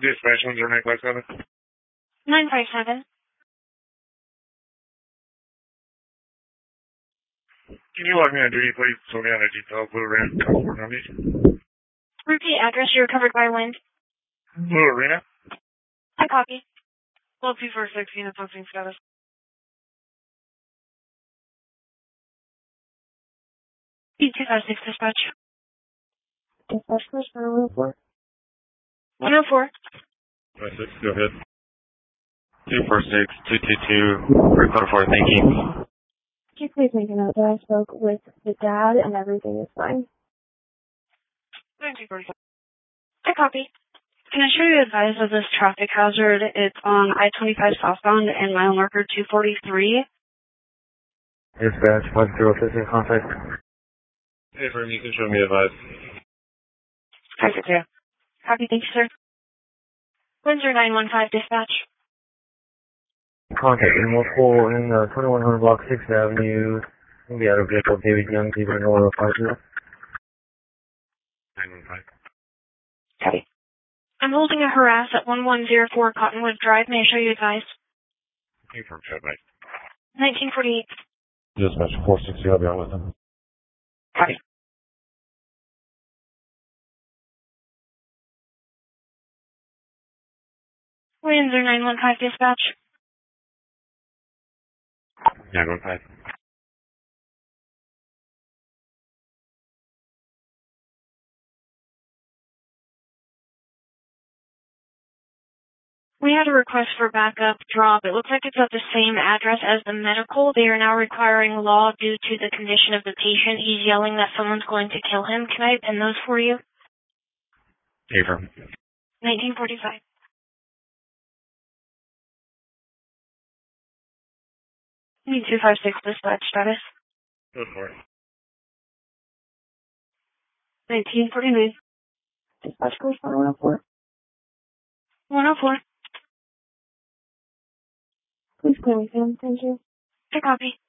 Dispatch 957. 957. Can you log me on duty, please? So me on a detail, Blue Arena, California. Repeat address you recovered by wind. Blue Arena? I copy. Well, P46, unit something status. P256 dispatch. Dispatch first, 104. 104. 56, go ahead. 246, 222, report 4, thank you. Could you please make a note that I spoke with the dad and everything is fine? 246. I copy. Can I show you advise of this traffic hazard? It's on I-25 southbound and mile marker 243. Dispatch 5056 contact. Hey, firm, you can show me advice. Perfect. Copy, thank you, sir. Windsor 915 dispatch. Contact multiple in 2100 block 6th Avenue. We'll be out of vehicle David Young, David Noah, 50. 915. Copy. I'm holding a harass at 1104 Cottonwood Drive. May I show you advice? Hey, firm, show advice. 1948. Dispatch 460, I'll be on with them. Copy. Windsor 915 dispatch. 915. We had a request for backup drop. It looks like it's at the same address as the medical. They are now requiring law due to the condition of the patient. He's yelling that someone's going to kill him. Can I pin those for you? Hey, firm. 1945. Need 256 dispatch status. Go for it. 1949. Dispatch first, 104. 104. Please clear me, Sam. Thank you. I copy.